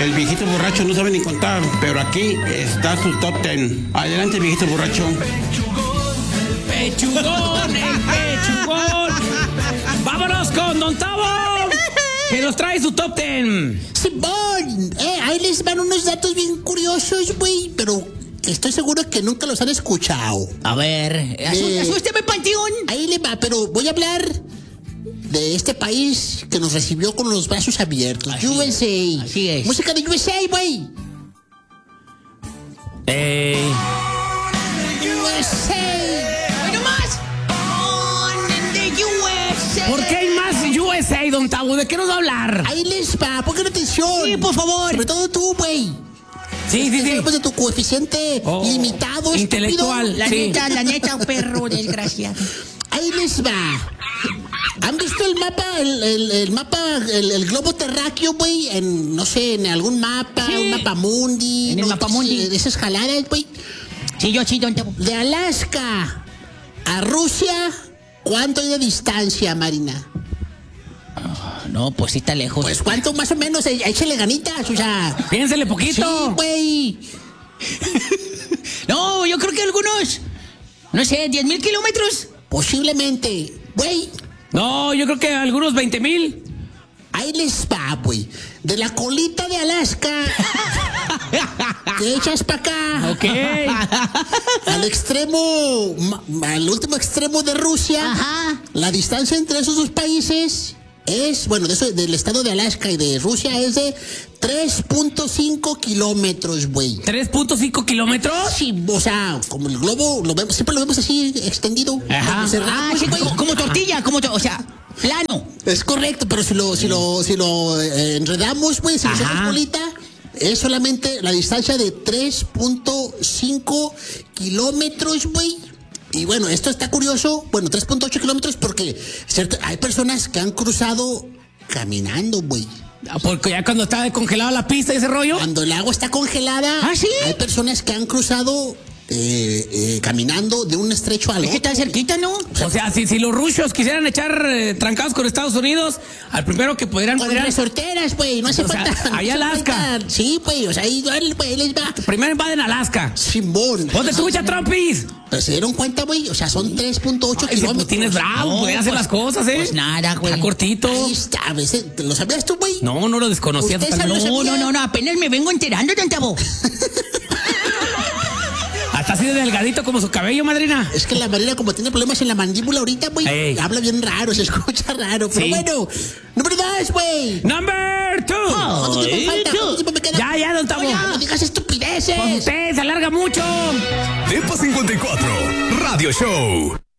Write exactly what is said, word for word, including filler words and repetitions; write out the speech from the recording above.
El viejito borracho no sabe ni contar, pero aquí está su top ten. Adelante, viejito borracho. Pechugón, el pechugón. Vámonos con Don Tavo, que nos trae su top ten. Simón, eh, ahí les van unos datos bien curiosos, güey, pero estoy seguro que nunca los han escuchado. A ver, Eh, asústeme, Panteón. Ahí le va, pero voy a hablar de este país que nos recibió con los brazos abiertos. Así U S A. es, así es. Música de U S A, güey. Eh, U S A. ¡Hoy nomás! On the U S A. ¿Por qué hay más U S A, Don Tavo? ¿De qué nos va a hablar? Ahí les va, pongan atención. Sí, por favor. Sobre todo tú, güey. Sí, sí, sí. Después de tu coeficiente Oh, limitado, intelectual. estúpido. La Sí. neta, la neta, perro desgraciado. Ahí les va. ¿Han visto el mapa, el, el, el mapa, el, el globo terráqueo, güey? En, no sé, en algún mapa, Sí. un mapa mundi. En el ¿no? mapamundi. De esas jaladas, güey. Sí, yo sí, Don Tavo. De Alaska a Rusia, ¿cuánto hay de distancia, Marina? No, pues sí está lejos. Pues, ¿cuánto más o menos? Eh, Échale ganitas, o sea. Piénsele Sí, poquito. güey. No, yo creo que algunos, no sé, diez mil kilómetros. Posiblemente. Güey, No, yo creo que algunos veinte mil. ahí les va, güey. De la colita de Alaska, te echas para acá. Ok. Al extremo, ma- al último extremo de Rusia, Ajá. la distancia entre esos dos países es, bueno, de eso, del estado de Alaska y de Rusia es de tres punto cinco kilómetros, güey. ¿tres punto cinco kilómetros? Sí, o sea, como el globo, lo vemos, siempre lo vemos así extendido. Ajá. cerrado, Ah, sí, güey. como, como tortilla, como, to- o sea, plano. Es correcto, pero si lo, si lo, si lo eh, enredamos, güey, si lo Ajá. hacemos bolita, es solamente la distancia de tres punto cinco kilómetros, güey. Y bueno, esto está curioso, bueno, tres punto ocho kilómetros porque cierto, hay personas que han cruzado caminando, güey. Porque ya cuando está congelada la pista y ese rollo. Cuando el agua está congelada, ¿Ah, sí? hay personas que han cruzado eh, eh, caminando de un estrecho al Es que otro. está cerquita, ¿no? O sea, si, si los rusos quisieran echar eh, trancados con Estados Unidos, al primero que pudieran Con podrían- resorteras, güey, no hace O sea, falta. no ahí hace Alaska. falta. Sí, güey, o sea, ahí, dale, güey, ahí les va. primero invaden Alaska. Simón. ¿Dónde escucha Trumpis? Pero se dieron cuenta, güey, o sea, son tres punto ocho Ay, ese kilómetros. Putin es bravo, No, puede hacer pues- las cosas, ¿eh? pues nada, güey. Está cortito. Ahí está, a veces, ¿lo sabías tú, güey? No, no lo desconocía Usted totalmente. sabe- No, no, no, no, apenas me vengo enterando, Don Tavo. Hasta así de delgadito como su cabello, madrina. Es que la Marina, como tiene problemas en la mandíbula ahorita, güey, Ey. habla bien raro, se escucha raro. Pero Sí. bueno, número dos, güey. Number two. ¿Cuánto tiempo Ay, falta? tú. ¿Cuánto tiempo me queda? Ya, ya, don Tavo. Ya, no digas estupideces. Pues usted se alarga mucho. Depa cincuenta y cuatro, Radio Show.